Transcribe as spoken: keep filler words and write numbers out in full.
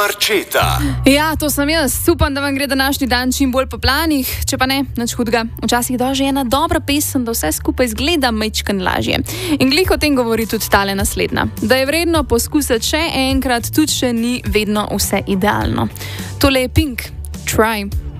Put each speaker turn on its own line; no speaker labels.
Marčeta.
Ja, to sem jaz. Upam, da vam gre današnji dan čim bolj po planih, če pa ne, nič hudega. Včasih doži ena dobra pesem, da vse skupaj izgleda majčken lažje. In glih o tem govori tudi tale naslednja. Da je vredno poskusiti še enkrat, tudi če ni vedno vse idealno. Tole je Pink. Try.